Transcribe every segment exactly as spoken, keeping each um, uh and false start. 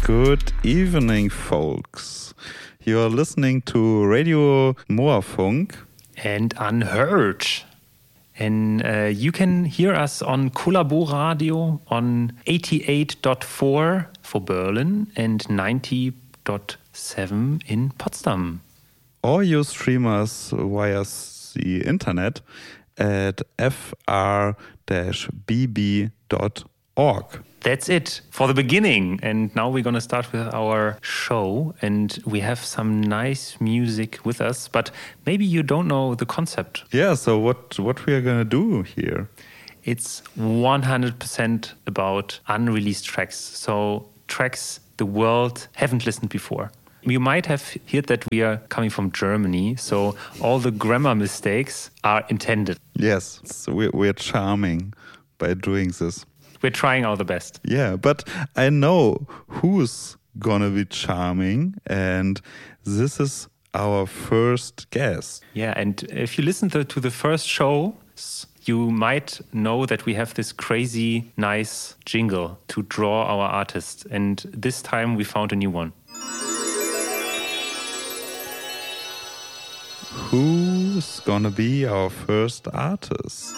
Good evening, folks. You're listening to Radio Moorfunk and Unheard. And uh, you can hear us on Collabo Radio on eighty-eight point four for Berlin and ninety point seven in Potsdam. Or you stream us via the internet at f r dash b b dot org. That's it for the beginning. And now we're going to start with our show. And we have some nice music with us. But maybe you don't know the concept. Yeah, so what, what we are going to do here? It's one hundred percent about unreleased tracks. So tracks the world haven't listened before. You might have heard that we are coming from Germany. So all the grammar mistakes are intended. Yes, so we're, we're charming by doing this. We're trying our best. Yeah, but I know who's gonna be charming, and this is our first guest. Yeah, and if you listen to, to the first show, you might know that we have this crazy, nice jingle to draw our artists. And this time we found a new one. Who's gonna be our first artist?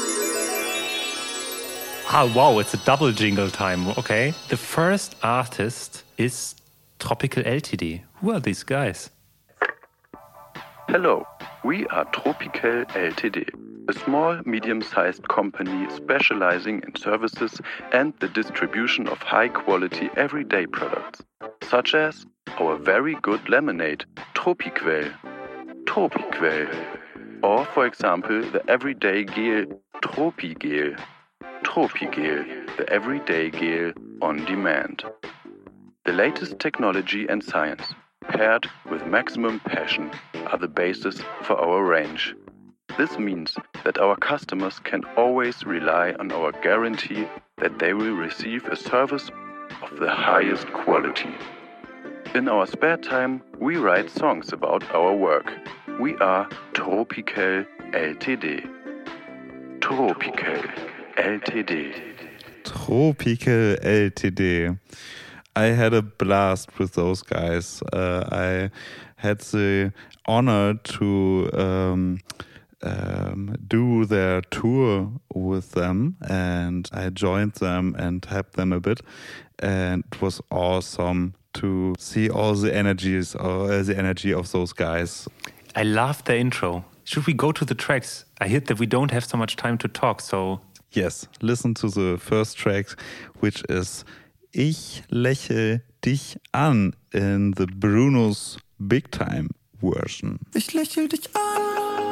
Ah, wow, it's a double jingle time. Okay. The first artist is Tropical L T D. Who are these guys? Hello, we are Tropical L T D, a small, medium-sized company specializing in services and the distribution of high-quality everyday products, such as our very good lemonade, Tropiquel, Tropiquel, or, for example, the everyday gel, Tropigel. Tropigel, the everyday gel on demand. The latest technology and science, paired with maximum passion, are the basis for our range. This means that our customers can always rely on our guarantee that they will receive a service of the highest quality. In our spare time, we write songs about our work. We are Tropical L T D. Tropical L T D. Tropical L T D. I had a blast with those guys. Uh, I had the honor to um, um, do their tour with them, and I joined them and helped them a bit. And it was awesome to see all the energies, or the energy of those guys. I love the intro. Should we go to the tracks? I heard that we don't have so much time to talk, so... Yes, listen to the first track, which is Ich lächel dich an in the Bruno's Big Time version. Ich lächel dich an.